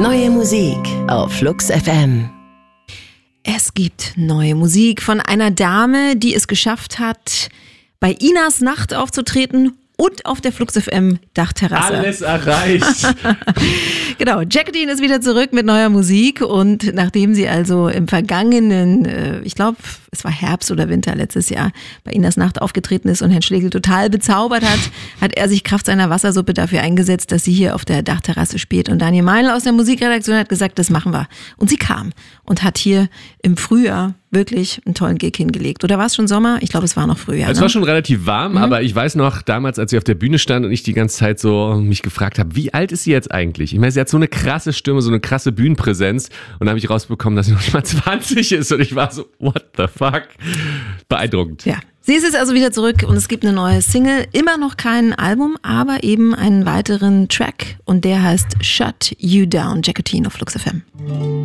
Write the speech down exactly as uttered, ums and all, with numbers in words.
Neue Musik auf Flux F M. Es gibt neue Musik von einer Dame, die es geschafft hat, bei Inas Nacht aufzutreten und auf der Flux F M Dachterrasse. Alles erreicht. Genau, Jacqueline ist wieder zurück mit neuer Musik und nachdem sie also im vergangenen, äh, ich glaube, es war Herbst oder Winter letztes Jahr, bei Inas Nacht aufgetreten ist und Herrn Schlegel total bezaubert hat, hat er sich Kraft seiner Wassersuppe dafür eingesetzt, dass sie hier auf der Dachterrasse spielt. Und Daniel Meinl aus der Musikredaktion hat gesagt, das machen wir. Und sie kam und hat hier im Frühjahr wirklich einen tollen Gig hingelegt. Oder war es schon Sommer? Ich glaube, es war noch Frühjahr. Es ne? war schon relativ warm, Mhm. aber ich weiß noch, damals, als sie auf der Bühne stand und ich die ganze Zeit so mich gefragt habe, wie alt ist sie jetzt eigentlich? Ich meine, sie hat so eine krasse Stimme, so eine krasse Bühnenpräsenz und dann habe ich rausbekommen, dass sie noch nicht mal zwanzig ist und ich war so, what the fuck? Beeindruckend. Ja. Sie ist jetzt also wieder zurück und es gibt eine neue Single, immer noch kein Album, aber eben einen weiteren Track und der heißt Shut You Down, Jacqueline auf Flux F M.